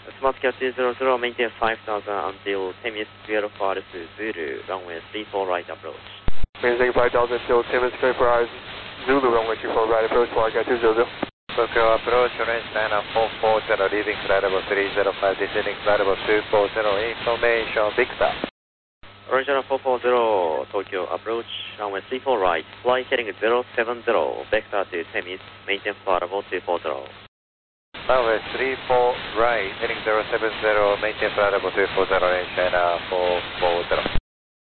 Smart Cat 200, maintain 5000 until 10 minutes clear for Zulu, runway 34 right approach. Maintain 5000 until 10 minutes clear for Zulu, runway 34 right approach, Smart Cat 200. Tokyo approach, range 9440, leaving flight level 305, descending flight level 240, information Victor. Roger 440, Tokyo approach, runway 34 right, flight heading 070, vector to 10 minutes, maintain flight level 240. Runway 34 right, heading 070, maintain flight level 240, range 9440.